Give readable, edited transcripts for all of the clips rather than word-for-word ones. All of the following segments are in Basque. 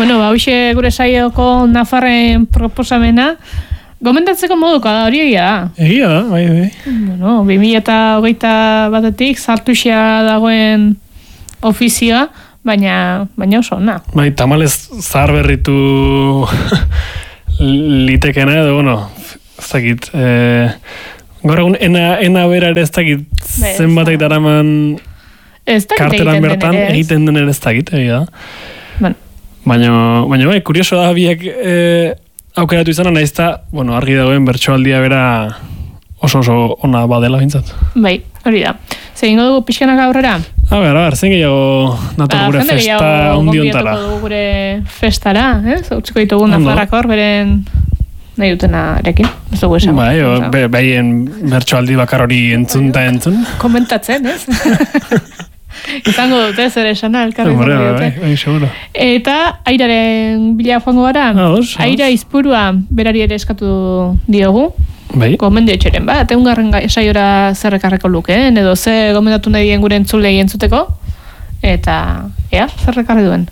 Bueno, hauxe gure saioko Nafarren proposamena, gomendatzeko moduko da, hori egia da. Egia da, bai. Bueno, 2021 sartuxea dagoen ofizioa, baina oso ona. Bai, tamalez zahar berritu litekena edo, bueno, ez dakit, gaur egun ena bera ere ez dakit zenbatek daraman karteran bertan egiten den ere ez dakit, egia da. Baina bai, kurioso da biak aukeratu izan, nahiz eta, bueno, argi dagoen bertsoaldia bera oso ona badela bintzat. Bai, hori da. Zegingo dugu pixkanak aurrera? A ber, zen gehiago nator gure festa ondiontara. Jende dugu gure festara, zautziko ditugu Nafarrak hor, beren nahi dutena erekin. Ez dugu esan. Bai, behien bertsoaldi bakar hori entzun. Komentatzen, ez? Izango dute zer esana, elkarri bai, seguro. Eta airaren bila joango gara. Aira izpurua berari ere eskatu diogu. Bai. Gomendio etxeren bat, eungarren saiora zerrekarreko lukeen, edo ze gomendatu nahi dien gure entzulei entzuteko, eta, zerrekarri duen.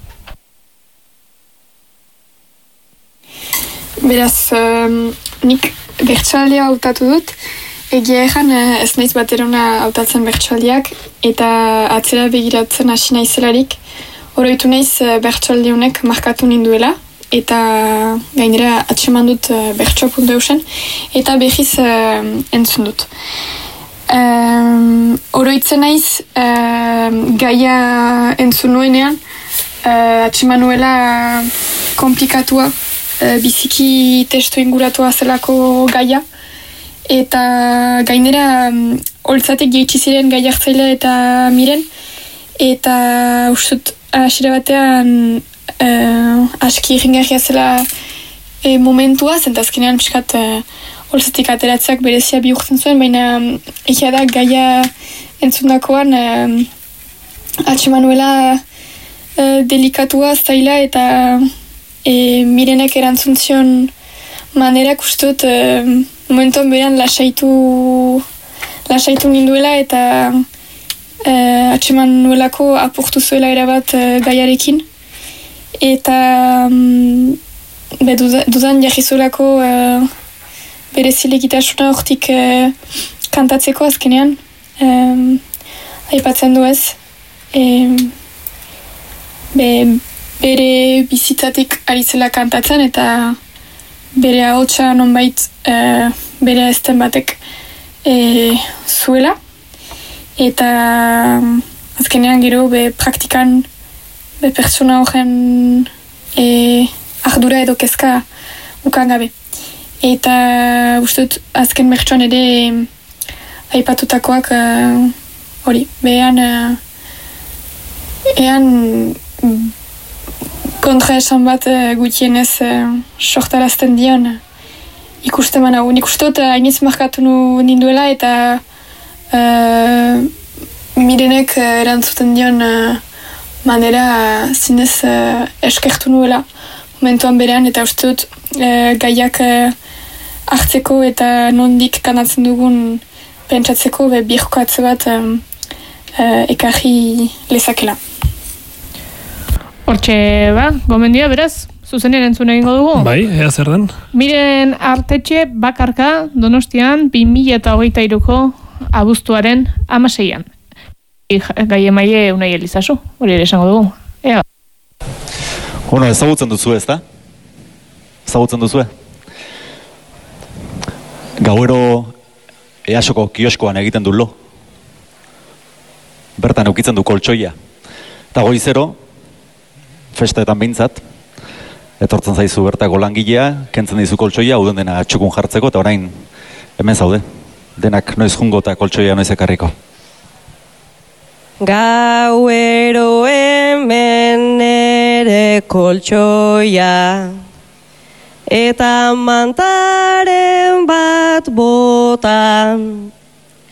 Beraz, nik bertsoaldia hautatu dut, egia egan ez naiz baterona hautatzen bertsoaldiak, eta atzera begiratzen hasi naizelarik, oroitu naiz bertsoaldi honek markatu ninduela, eta gainera atseman dut bertso.eusen, eta behiz entzun dut. Oroitzen naiz gaia entzun nuenean, atseman nuela komplikatua, biziki testu inguratua zelako gaia, eta gainera holtzatik jeitsi ziren gai hartzailea eta miren, eta ustut hasiera batean aski irringarria zela momentua, zentazkenean piskat holtzatik ateratzeak berezia bihurtzen zuen, baina egia da gaia entzundakoan atxemanuela delikatua, zaila, eta mirenek erantzun zion manerak ustut momentuan beran lasaitu ninduela, eta atxemanuelako apurtu zuela erabat gaiarekin. Eta dudan jarrizuelako berezilegitasuna hortik kantatzeko azkenean aipatzen du ez bere bizitzatik ari zela kantatzen, eta bere ahotsa nonbait bere ezten batek zuela, eta azkenean gero praktikan pertsona horren ardura edo kezka ukan gabe. Eta ustut azken bertsoan ere aipatutakoak hori, ean kontra esan bat gutienez sortarazten dion ikusten banago. Nik ustot hainitz markatu ninduela, eta mirenek erantzuten dion manera zinez eskertu nuela momentuan berean, eta uste dut gaiak hartzeko eta nondik kanatzen dugun pentsatzeko birko atze bat ekarri lezakela. Hortxe, gomendia beraz, zuzenean entzun egingo dugu? Bai, ea zer den. Miren Artetxe bakarka Donostian 2023ko abuztuaren 16an. Gai emaile Unai Elizazu, hori ere esango dugu. Ea. Bueno, ezagutzen duzu ez da? Ezagutzen duzu? Gauero Easoko kioskoan egiten du lo. Bertan eukitzen du koltsoia. Eta goizero, festetan bintzat, etortzen zaizu bertako langilea, kentzen dizu koltsoia, uden dena txukun jartzeko, eta orain hemen zaude. Denak noiz jungo eta koltsoia noiz ekarriko. Gauero hemen ere koltsoia, eta mantaren bat botan,